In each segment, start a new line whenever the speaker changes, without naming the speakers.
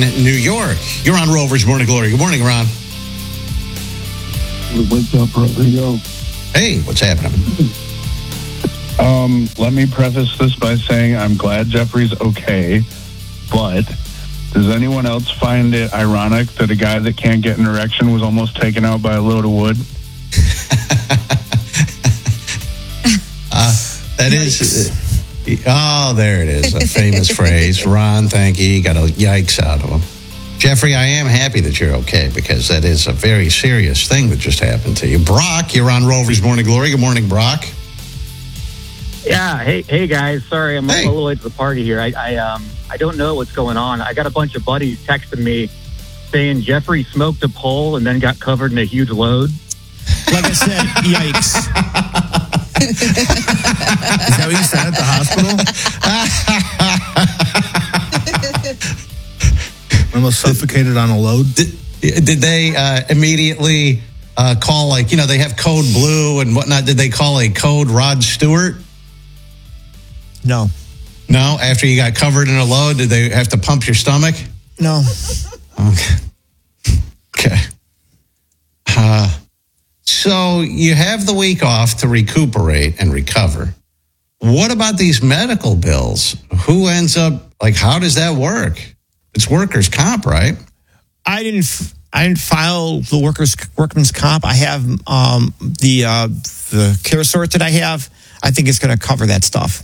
New York. You're on Rover's Morning Glory. Good morning, Ron.
What's up, brother? Yo.
Hey, what's happening?
Let me preface this by saying I'm glad Jeffrey's okay, but does anyone else find it ironic that a guy that can't get an erection was almost taken out by a load of wood?
That is... Oh, there it is. A famous phrase. Ron, thank you. You got a yikes out of him. Jeffrey, I am happy that you're okay because that is a very serious thing that just happened to you. Brock, you're on Rover's Morning Glory. Good morning, Brock.
Yeah, hey guys. Sorry, I'm a little late to the party here. I don't know what's going on. I got a bunch of buddies texting me saying Jeffrey smoked a pole and then got covered in a huge load.
Like I said, yikes.
Is that what you said at the hospital? Almost suffocated on a load.
Did they immediately call, like, you know, they have code blue and whatnot. Did they call a code Rod Stewart?
No.
No? After you got covered in a load, did they have to pump your stomach?
No.
Okay. So you have the week off to recuperate and recover. What about these medical bills? Who ends up, like, how does that work? It's workers' comp, right?
I didn't file the workman's comp. I have the care sort that I have. I think it's going to cover that stuff.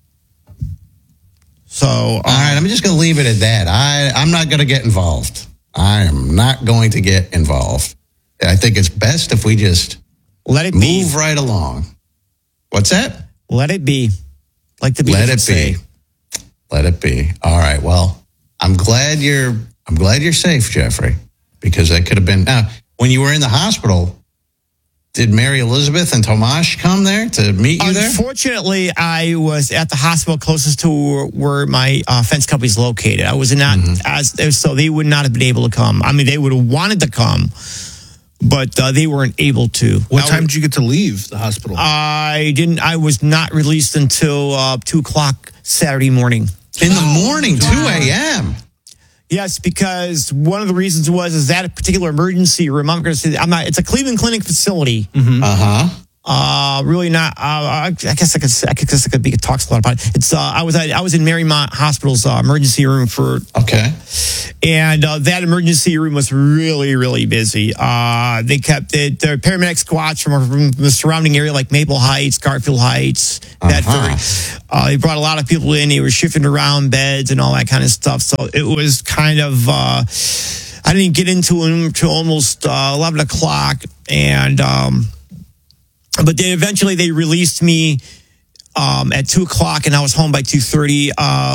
So,
all right, I'm just going to leave it at that. I'm not going to get involved. I am not going to get involved. I think it's best if we just
let it
move right along. What's that?
Let it be. Like the
Let it
say.
be. Let it be. All right. Well, I'm glad you're safe, Jeffrey, because that could have been. Now, when you were in the hospital, did Mary Elizabeth and Tomasz come there to meet you there?
Unfortunately, I was at the hospital closest to where my fence company is located. I was not so they would not have been able to come. I mean, they would have wanted to come, but they weren't able to.
What time did you get to leave the hospital?
I didn't. I was not released until 2:00 Saturday morning.
In the morning, 2 a.m.
Yes, because one of the reasons is that a particular emergency room. I'm going to say it's a Cleveland Clinic facility.
Mm-hmm.
Really not. I guess I could talk a lot about it. It's I was in Marymount Hospital's emergency room and that emergency room was really, really busy. They kept the paramedic squads from the surrounding area, like Maple Heights, Garfield Heights, Bedford. They brought a lot of people in. They were shifting around beds and all that kind of stuff. So it was kind of. I didn't get into them until almost 11 o'clock, and. But they eventually released me at 2:00, and I was home by 2:30.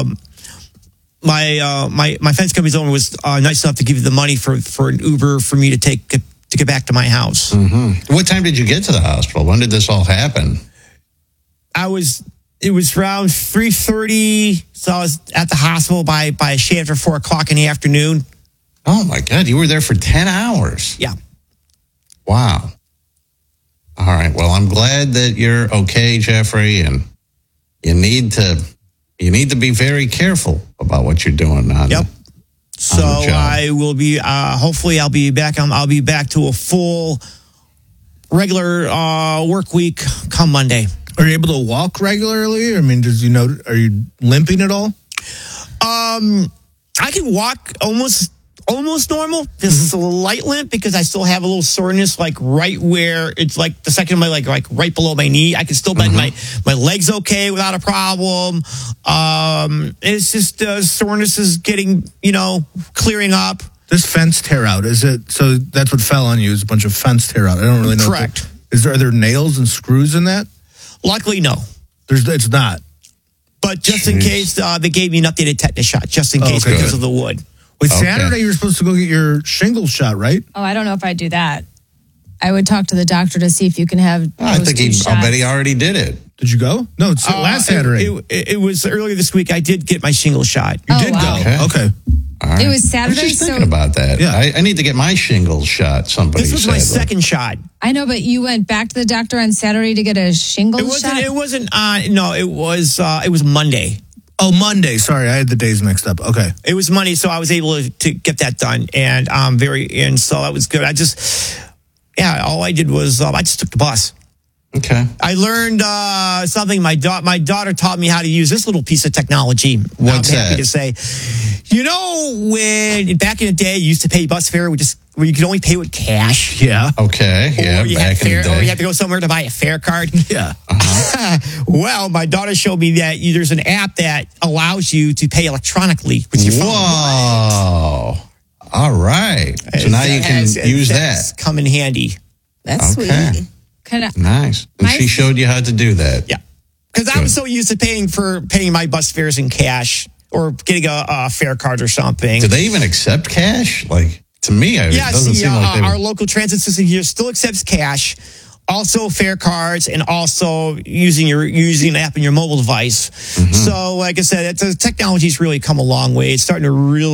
My fence company's owner was nice enough to give you the money for an Uber for me to get back to my house.
Mm-hmm. What time did you get to the hospital? When did this all happen?
It was around 3:30, so I was at the hospital by a shade after 4:00 in the afternoon.
Oh my God, you were there for 10 hours.
Yeah.
Wow. All right. Well, I'm glad that you're okay, Jeffrey, and you need to be very careful about what you're doing.
So I will be. Hopefully, I'll be back. I'll be back to a full regular work week come Monday.
Are you able to walk regularly? I mean, are you limping at all?
I can walk almost normal. This is a light limp because I still have a little soreness, like right where it's like the second of my leg, like right below my knee. I can still bend my legs okay without a problem. It's just soreness is getting, clearing up.
This fence tear out, is it? So that's what fell on you, is a bunch of fence tear out. I don't really know.
Correct.
Are there nails and screws in that?
Luckily, no.
It's not.
But just in case, they gave me an updated tetanus shot, just in case because of the wood.
Wait, Saturday you were supposed to go get your shingles shot, right?
Oh, I don't know if I'd do that. I would talk to the doctor to see if you can have.
I bet he already did it.
Did you go? No, it's last Saturday.
It was earlier this week. I did get my shingle shot.
You did go. Okay.
All right.
It was Saturday.
I was just thinking about that. Yeah, I need to get my shingles shot. Somebody said.
This was my second shot.
I know, but you went back to the doctor on Saturday to get a shingles shot?
It wasn't. No, it was Monday.
Oh, Monday. Sorry, I had the days mixed up. Okay.
It was Monday, so I was able to get that done. And so that was good. All I did was I just took the bus.
Okay.
I learned something. My daughter taught me how to use this little piece of technology.
What's
I'm happy
that?
to say. When back in the day, you used to pay bus fare, where you could only pay with cash.
Yeah.
Okay. Yeah.
Or you
Back in the day.
Or you had to go somewhere to buy a fare card.
Yeah.
Well, my daughter showed me that there's an app that allows you to pay electronically with your phone.
Whoa. All right. So now you can use that.
Come in handy.
That's
Okay.
sweet.
Nice. And she showed you how to do that.
Yeah. Because I was so used to paying my bus fares in cash or getting a fare card or something.
Do they even accept cash? Like, to me, it doesn't seem like they
our
would.
local transit system here still accepts cash, also fare cards, and also using an app on your mobile device.
Mm-hmm.
So, like I said, the technology's really come a long way. It's starting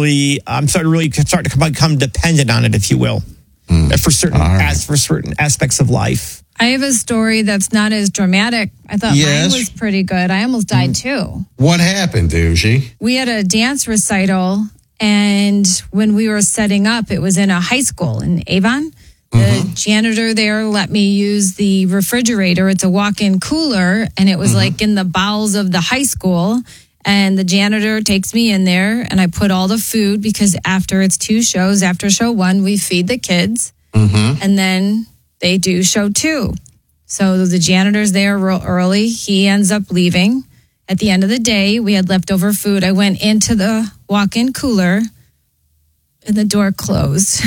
to become dependent on it, if you will, for certain aspects of life.
I have a story that's not as dramatic. I thought mine was pretty good. I almost died too.
What happened, Doogie?
We had a dance recital, and when we were setting up, it was in a high school in Avon. The janitor there let me use the refrigerator. It's a walk-in cooler, and it was like in the bowels of the high school. And the janitor takes me in there, and I put all the food, because after it's 2 shows, after show 1, we feed the kids. And then they do show 2. So the janitor's there real early. He ends up leaving. At the end of the day, we had leftover food. I went into the walk-in cooler, and the door closed.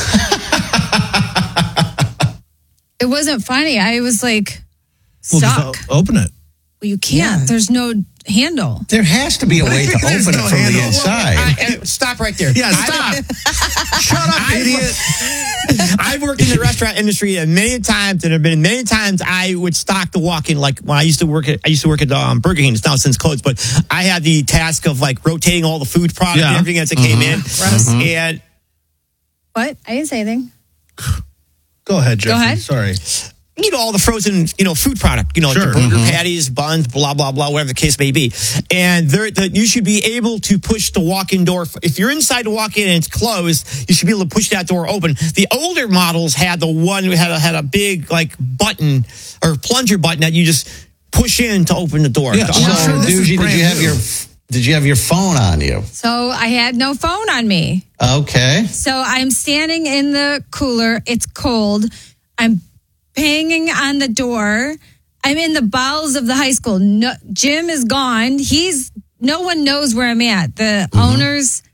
It wasn't funny. I was like,
Well,
stuck.
just open it.
Well, you can't.
Yeah.
There's no handle.
There has to be a way to open it from the inside.
Stop right there.
Yeah, stop. Shut up, idiot.
I've worked in the restaurant industry many times, and there have been many times I would stock the walk-in. Like when I used to work at Burger King. It's now since closed, but I had the task of like rotating all the food product and everything as it came in. And
What? I didn't say anything.
Go ahead, Jeffrey.
Go ahead.
Sorry.
all the frozen, food product,
Sure.
the burger patties, buns, blah, blah, blah, whatever the case may be. And you should be able to push the walk-in door. If you're inside to walk in and it's closed, you should be able to push that door open. The older models had the one who had a big button or plunger button that you just push in to open the door.
Yeah.
So, Doogie, did you have your phone on you?
So I had no phone on me.
Okay.
So I'm standing in the cooler. It's cold. I'm banging on the door. I'm in the bowels of the high school. No, Jim is gone. No one knows where I'm at. The owners